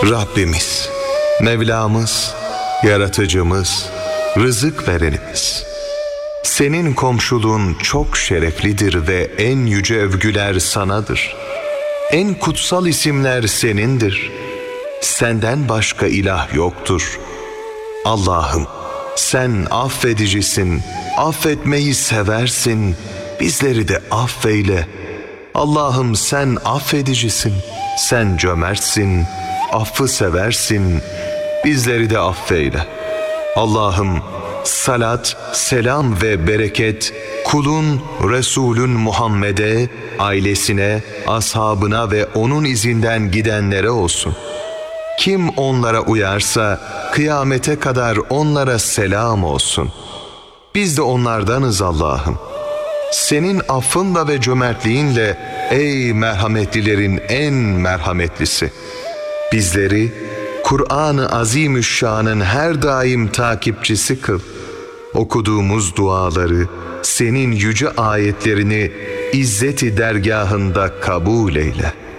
Rabbimiz, Mevlamız, Yaratıcımız, rızık verenimiz. Senin komşuluğun çok şereflidir ve en yüce övgüler sanadır. En kutsal isimler senindir. Senden başka ilah yoktur. Allah'ım, sen affedicisin, affetmeyi seversin, bizleri de affeyle. Allah'ım sen affedicisin, sen cömertsin, affı seversin, bizleri de affeyle. Allah'ım salat, selam ve bereket kulun, Resulün Muhammed'e, ailesine, ashabına ve onun izinden gidenlere olsun. Kim onlara uyarsa kıyamete kadar onlara selam olsun. Biz de onlardanız Allah'ım. Senin affınla ve cömertliğinle ey merhametlilerin en merhametlisi. Bizleri Kur'an-ı Azimüşşan'ın her daim takipçisi kıl. Okuduğumuz duaları, senin yüce ayetlerini izzeti dergahında kabul eyle.